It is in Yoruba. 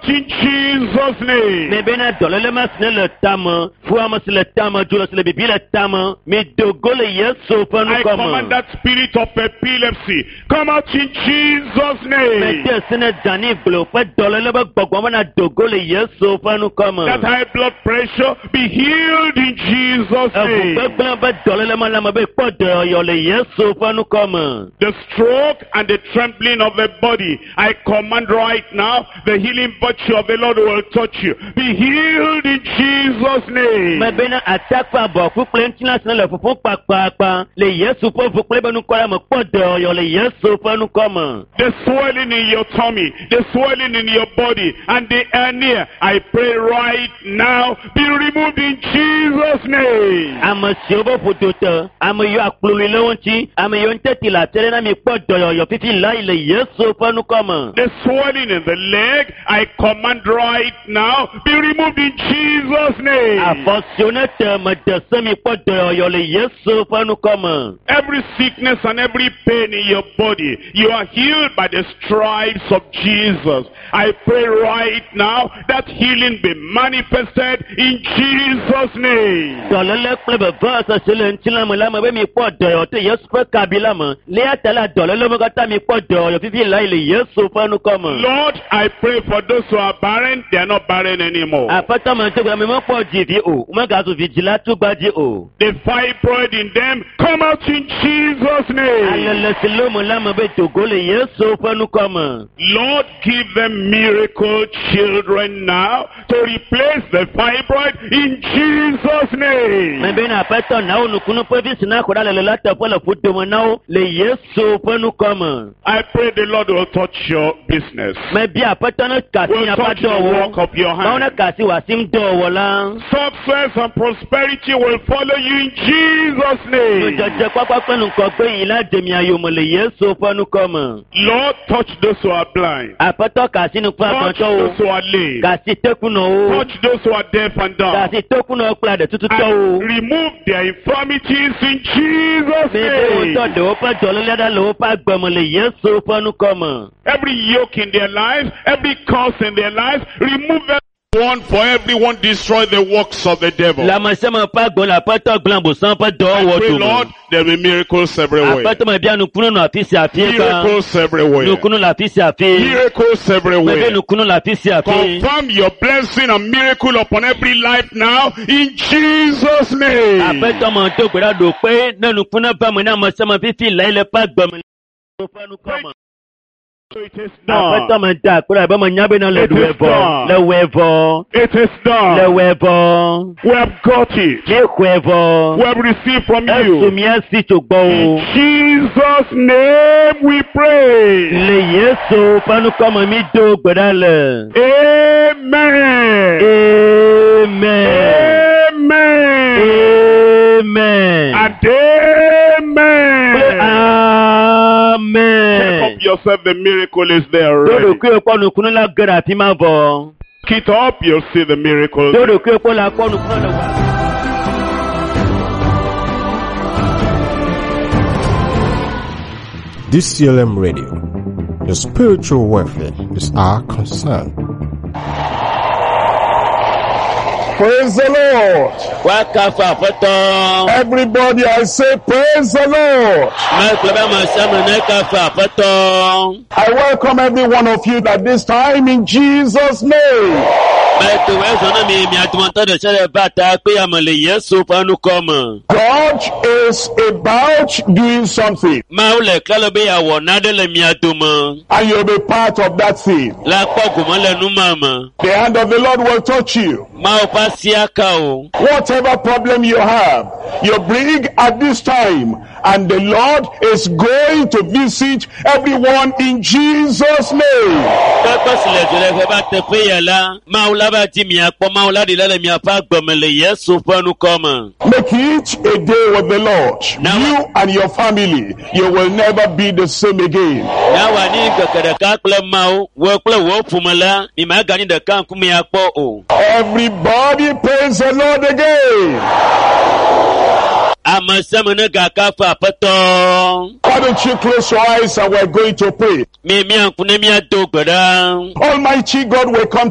out in Jesus' name. Mais ben a dolele mas ne le tama, fua mas le tama, julo se le bibi le tama, me dogole yeso pa nu I kama. command that spirit of epilepsy, come out in Jesus' name. Me te sene dani glo, pa dolele ba gbogbo na dogole yeso pa nu kama. That high blood pressure be healed in Jesus' name. Gbogbo ba dolele ma la ma be po de yo le yeso pa nu kama. The stroke and the trembling of the body, I command right now, the healing virtue of the Lord will touch you. Be healed in Jesus' name. Me ben attack pa bo fu plenty na le fu pa le yeso po fu ple ba nu ko ma po de yo le yeso pa nu kama. The swelling in your tummy, the swelling in your body, and the hernia, I pray right now, be removed in Jesus' name. Ama siobo fututa, ama yo akluli lewonti, ama yo nteti la tere na mi po do yo fifi la ile yeso pa nu kama. The swelling in the leg, I command right now, be removed in Jesus' name. Afosionete ma de semi po do yo le yeso pa nu kama. Every sickness and every pain in your body, you are healed by the stripes of Jesus. I pray right now that healing be manifested in Jesus' name. Dolele klebe verse sele ntila mo la ma be mi po do yo te yeso pe kabila ma. Le atala dolele mo gata mi po do yo fifi la ile yeso pa nu kama. Lord, I pray for those who are barren, they are not barren anymore. Apata ma te gba mi mo po jivi o, mo ga so vigila tu gbaji o. The fibroid in them, come out in Jesus' name. Alele selo mo la ma be dogole yeso pa nu kama. Lord, give them miracle children now to replace the fibroid in Jesus' name. Me be na apata na o nukunu pe vi sina ko la le la te po le fu do mo na o le yeso pa nu kama. I pray the Lord will touch your business. Me bi apata na kasi Will na touch pa do the wo. work of your Na hand. ona kasi wa sim do wo la. Success and prosperity will follow you in Jesus' name. Jojo papa penu ko pe ila de mi ayo mo le yeso pa nu kama. Lord, touch those who are blind. Apata kasi nu pa Touch kan to those o. who are lame. Kasi tekuno o. Touch those who are deaf and dumb. Kasi tekuno kla de tutu to o. And remove their infirmities in Jesus' Me be o name. to do pa jolo le da lo pa gbomo le yeso pa nu kama. Every yoke in their lives, every curse in their lives, remove one for everyone, destroy the works of the devil. La ma se ma pa gbon la apata glambo san pa do I wo pray, to. Lord, there will be miracles everywhere. Apata ma bia nu kunu no afisi afie ka. Miracles everywhere. Nu kunu la afisi afie. Miracles Me be everywhere. nu kunu la afisi afie. Confirm your blessing and miracle upon every life now in Jesus' name. Apata ma to gbera do pe na nu kunu ba mo na ma se ma fifi la ile pa gbomo le pa nu kama. So it is Apata done. ma da kura ba mo nyabe na le It do is evo. done. Le wevo. It is Le done. wevo. We have got it. Je wevo. We have received from Esu you. mi esi to gbo In o. Jesus' name we pray. Le yeso pa nu kama mi do gbera le. Amen. Amen. Amen. Amen. And amen. Amen. Check up yourself, the miracle is there Dodo already. kí o pọ̀ nùkúnú lágbára àti máa bọ̀. Pick it up, you'll see the miracle. Dodo kí o pọ̀ la pọ̀ nùkúnú lọ́wọ́. DCLM Radio. Your spiritual welfare is our concern. Praise the Lord. Wá ká fún àpótọ́. Everybody, I say, praise the Lord. Mẹ́kùlẹ́ bá máa ṣẹ́mi ní ká fún àpótọ́. I welcome every one of you at this time in Jesus' name. Mẹ́tò wẹ́sàn náà mi àtúmọ̀tọ́ dẹ̀ ṣẹlẹ̀ bàtà pé àmọ̀lẹ̀ Yéṣu fánú kọ́ mọ̀. God is about doing something, Máa ń lẹ̀ kálọ̀ bí àwọ̀ nádẹ́lẹ̀ mi àtúmọ̀. and you'll be part of that thing. Lápọ̀ gùnmọ́lẹ̀ nú màmá. The hand of the Lord will touch you. Máa ò pa sí àká o. Whatever problem you have, you bring at this time, and the Lord is going to visit everyone in Jesus' name. Dọ́gbọ́n sílẹ̀ jùlọ ẹ̀fọ́ bá tẹ pé yàrá. Máa ń lábàá tí mi àpọ̀ máa ń ládìí lálẹ́ mi àpá gbọ̀mọ̀lẹ̀ Yéṣu fánú kọ́ mọ̀. Make it a day with the Lord. Now- You and your family, you will never be the same again. Náwà ní kẹ̀kẹ̀dẹ̀ ká pẹ́lẹ́ máa ó wọ́ pẹ́lẹ́ wọ́ fùmọ́lá. Ìmọ̀ àgàní dẹ̀ ká ń kú mi àpọ̀ o. Everybody praise the Lord again. Àmọ̀ sẹ́mi ní kàkà fún àpẹ́tọ́. Why don't you close your eyes and we're going to pray. Mi àǹkú ní mi àdó gbẹ̀dá. Almighty God will come